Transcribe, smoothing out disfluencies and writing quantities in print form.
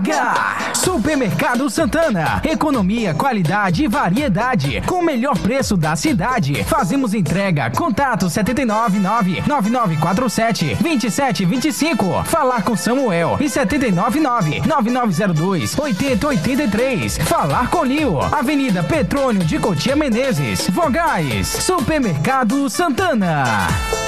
Chega! Supermercado Santana. Economia, qualidade e variedade. Com o melhor preço da cidade. Fazemos entrega. Contato 799-9947-2725. Falar com Samuel. E 799-9902-8083. Falar com Lio. Avenida Petrônio de Cotia Menezes. Vogais. Supermercado Santana.